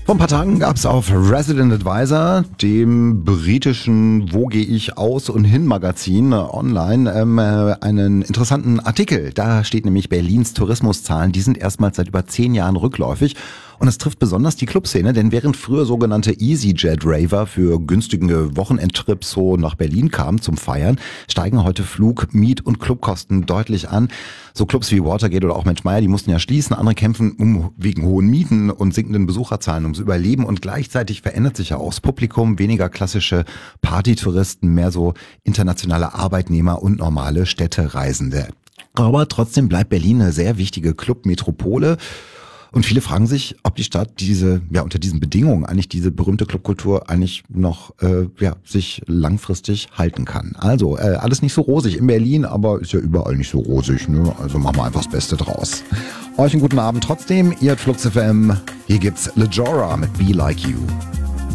Vor ein paar Tagen gab es auf Resident Advisor, dem britischen Wo gehe ich aus und hin Magazin online, einen interessanten Artikel. Da steht nämlich Berlins Tourismuszahlen, die sind erstmals seit über 10 Jahren rückläufig. Und es trifft besonders die Clubszene, denn während früher sogenannte EasyJet-Raver für günstige Wochenendtrips so nach Berlin kamen zum Feiern, steigen heute Flug-, Miet- und Clubkosten deutlich an. So Clubs wie Watergate oder auch Mensch Meier, die mussten ja schließen. Andere kämpfen wegen hohen Mieten und sinkenden Besucherzahlen ums Überleben. Und gleichzeitig verändert sich ja auch das Publikum. Weniger klassische Partytouristen, mehr so internationale Arbeitnehmer und normale Städtereisende. Aber trotzdem bleibt Berlin eine sehr wichtige Clubmetropole. Und viele fragen sich, ob die Stadt unter diesen Bedingungen eigentlich diese berühmte Clubkultur eigentlich noch sich langfristig halten kann. Also alles nicht so rosig in Berlin, aber ist ja überall nicht so rosig, ne? Also machen wir einfach das Beste draus. Euch einen guten Abend trotzdem. Ihr hört Flux FM. Hier gibt's Lejora mit Be Like You.